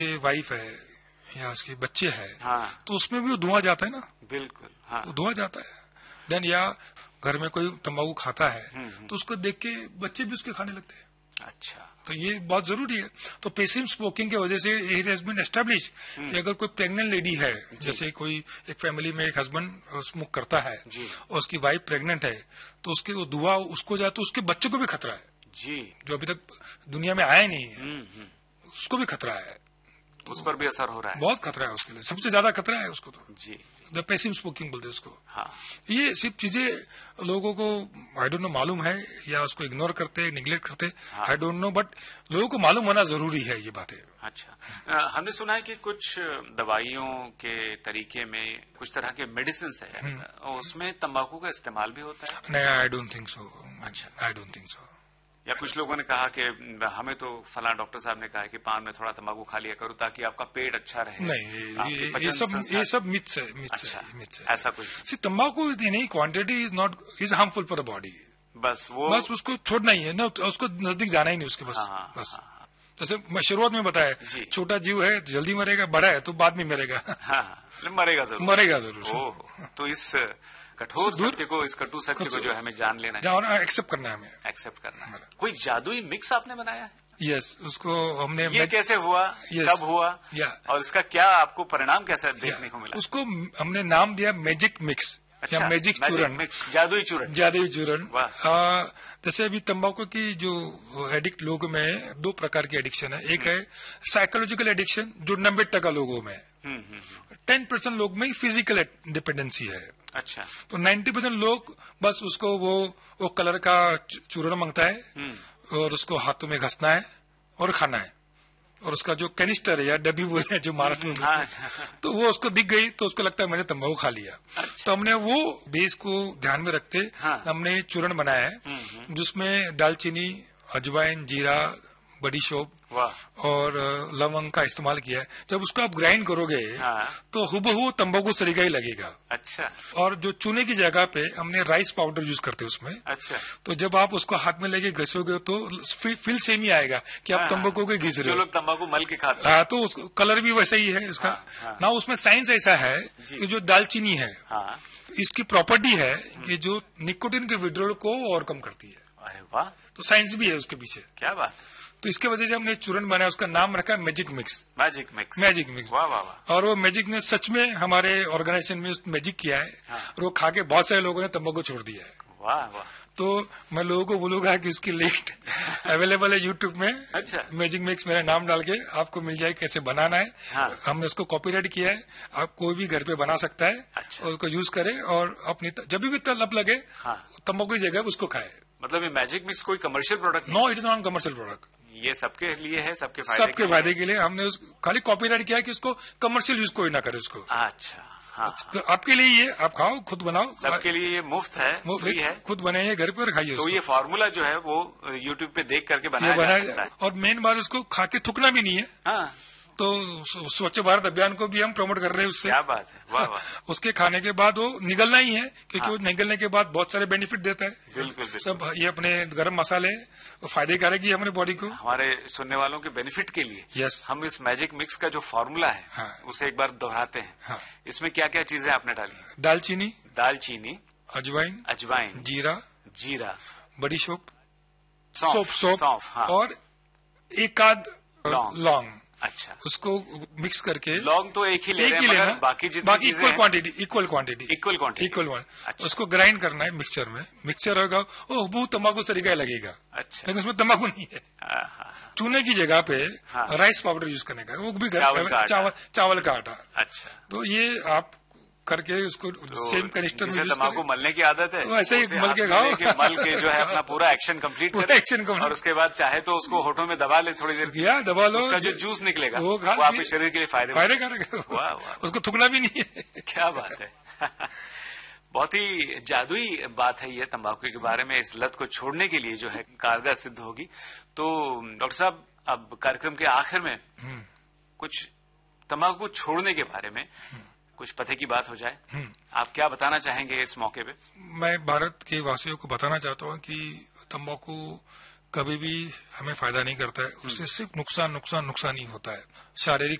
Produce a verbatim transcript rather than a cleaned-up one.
Wife है या उसके बच्चे है, हाँ, तो उसमें भी वो धुआं जाता है ना, बिल्कुल, हाँ, वो धुआं जाता है। देन या घर में कोई तंबाकू खाता है तो उसको देख के बच्चे भी उसके खाने लगते हैं। अच्छा, तो ये बहुत जरूरी है। तो पैसिव स्मोकिंग की वजह से इट हैज बीन एस्टेब्लिश कि अगर कोई प्रेग्नेंट लेडी है, जैसे कोई एक फैमिली में एक हस्बैंड स्मोक करता है और उसकी वाइफ प्रेग्नेंट है, तो उसके वो धुआं उसको जाए तो उसके बच्चे को भी खतरा है जी, जो अभी तक दुनिया में आया नहीं है, उसको भी खतरा है, तो उस पर भी असर हो रहा है, बहुत खतरा है उसके लिए, सबसे ज्यादा खतरा है उसको तो जी, द पैसिव स्मोकिंग बोलते हैं उसको। हाँ, ये सिर्फ चीजें लोगों को आई डोंट नो मालूम है या उसको इग्नोर करते निगलेक्ट करते, आई डोंट नो, बट लोगों को मालूम होना जरूरी है ये बातें। अच्छा, अ, हमने सुना है कि कुछ दवाइयों के तरीके में कुछ तरह के मेडिसिन है, उसमें तंबाकू का इस्तेमाल भी होता है? नहीं, आई डोंट थिंक सो। अच्छा, आई डोंट थिंक सो। या कुछ लोगों ने कहा कि हमें तो फलां डॉक्टर साहब ने कहा है कि पान में थोड़ा तंबाकू खा लिया करो ताकि आपका पेट अच्छा रहे। नहीं, ये, ये सब ये सब मिथ्स है, मिथ्स अच्छा, है, मिथ्स है। ऐसा कुछ? सी, तंबाकू in any quantity is not is harmful for the body. बस वो बस उसको छोड़ना ही है ना, उसको नजदीक जाना ही नहीं उसके, बस हाँ, बस हाँ, हाँ, जैसे मैं शुरुआत में बताया, छोटा जीव है तो जल्दी मरेगा, बड़ा है तो बाद में मरेगा। हाँ, मरेगा जरूर, मरेगा जरूर। ओह, तो इस कठोर सत्य को, इस कटु सत्य को जो हमें जान लेना चाहिए, एक्सेप्ट करना है, हमें एक्सेप्ट करना है। कोई जादुई मिक्स आपने बनाया है? यस, उसको हमने, ये कैसे हुआ, कब हुआ, और इसका क्या आपको परिणाम कैसा देखने को मिला? उसको हमने नाम दिया मैजिक मिक्स या मैजिक चूरन, जादुई चूरन। जादुई चूरन। जैसे अभी तंबाकू की जो एडिक्ट लोगों में दो प्रकार की एडिक्शन है, एक है साइकोलॉजिकल एडिक्शन जो नब्बे टका लोगों में, टेन परसेंट लोग में फिजिकल डिपेंडेंसी है। अच्छा, तो नाइन्टी परसेंट लोग बस उसको वो वो कलर का चूरन मांगता है और उसको हाथों में घसना है और खाना है, और उसका जो कैनिस्टर है या डब्बी बोले जो महाराष्ट्र में, हाँ, तो वो उसको दिख गई तो उसको लगता है मैंने तंबाकू खा लिया। अच्छा, तो हमने वो बेस को ध्यान में रखते, हाँ, हमने चूरन बनाया है जिसमें दालचीनी, अजवाइन, जीरा, बड़ी शोप और लवंग का इस्तेमाल किया है। जब उसको आप ग्राइंड करोगे, हाँ, तो हुबहू तंबाकू सरीका ही लगेगा। अच्छा, और जो चूने की जगह पे हमने राइस पाउडर यूज करते हैं उसमें। अच्छा, तो जब आप उसको हाथ में लेके घसोगे तो फील सेम ही आएगा कि आप तंबाकू के घिस रहे हो। जो लोग तंबाकू मल के खाते हैं, हाँ, तो कलर भी वैसा ही है इसका। हाँ, हाँ, ना उसमें साइंस ऐसा है कि जो दालचीनी है, हाँ, इसकी प्रॉपर्टी है कि जो निकोटिन के विड्रॉल को ओवरकम करती है। अरे वाह, तो साइंस भी है उसके पीछे। क्या बात। तो इसके वजह से हमने चूरन बनाया, उसका नाम रखा magic mix. Magic mix, magic mix. वाह वाह वाह। और वो मैजिक ने सच में हमारे ऑर्गेनाइजेशन में मैजिक किया है। हाँ, और वो खा के बहुत सारे लोगों ने तंबाकू छोड़ दिया है। वाह वाह। तो मैं लोगों को बोलूंगा कि उसकी लिस्ट अवेलेबल है यूट्यूब में। अच्छा, मैजिक मिक्स मेरा नाम डाल के आपको मिल जाए कैसे बनाना है। हाँ, हमने उसको कॉपीराइट किया है, आप कोई भी घर पे बना सकता है। अच्छा, और उसको यूज करे और अपनी जब भी तलब लगे, हाँ, तंबाकू की जगह उसको खाए। मतलब ये मैजिक मिक्स कोई commercial product? No, it is not commercial product. ये सबके लिए है, सबके फायदे सबके फायदे के लिए हमने उस खाली कॉपीराइट किया है कि उसको कमर्शियल यूज कोई ना करे उसको। अच्छा, हाँ, तो आपके लिए ये आप खाओ, खुद बनाओ, सबके लिए ये मुफ्त है, फ्री है, खुद बनाइए घर पे और खाइए। तो ये फार्मूला जो है वो यूट्यूब पे देख करके बनाया जा सकता है। और मेन बात उसको खा के थूकना भी नहीं है। हाँ, तो स्वच्छ भारत अभियान को भी हम प्रमोट कर रहे हैं उससे। क्या बात है, वाह वाह। उसके खाने के बाद वो निगलना ही है, क्योंकि हाँ, वो निगलने के बाद बहुत सारे बेनिफिट देता है। बिल्कुल, बिल्कुल। सब ये अपने गरम मसाले फायदे कारक ही हमारे बॉडी को। हमारे सुनने वालों के बेनिफिट के लिए यस, हम इस मैजिक मिक्स का जो फॉर्मूला है, हाँ, उसे एक बार दोहराते हैं। हाँ, इसमें क्या क्या चीजें आपने डाली? दालचीनी, दालचीनी, अजवाइन, अजवाइन, जीरा, जीरा, बड़ी सौंफ, सौंफ, सौंफ, हाँ, और एक आध लौंग। अच्छा, उसको मिक्स करके, लौंग तो एक ही ले रहे हैं, मगर बाकी जितनी बाकी equal quantity, equal quantity, equal quantity, equal quantity. उसको ग्राइंड करना है मिक्सचर में। मिक्सचर होगा वो हबू तंबाकू सरीका लगेगा। अच्छा, लेकिन उसमें तंबाकू नहीं है। चूने की जगह पे राइस पाउडर यूज करने का, वो भी चावल चावल का आटा। अच्छा, तो ये आप करके उसको तो सेम कनिस्टर में तंबाकू मलने की आदत है, ऐसे ही मल के खाओ, मल के जो है अपना पूरा एक्शन कंप्लीट करें, एक्शन और उसके बाद चाहे तो उसको होठों में दबा ले थोड़ी देर, किया दबा लो, उसका जो जूस निकलेगा वो आपके शरीर के लिए फायदे फायदे कारक है। वाह, उसको थूकना भी नहीं है। क्या बात है। बहुत ही जादुई बात है ये तंबाकू के बारे में। इस लत को छोड़ने के लिए जो है कारगर सिद्ध होगी। तो डॉक्टर साहब, अब कार्यक्रम के आखिर में कुछ तंबाकू छोड़ने के बारे में कुछ पते की बात हो जाए, आप क्या बताना चाहेंगे इस मौके पे? मैं भारत के वासियों को बताना चाहता हूँ कि तंबाकू कभी भी हमें फायदा नहीं करता है। उससे सिर्फ नुकसान नुकसान नुकसान ही होता है। शारीरिक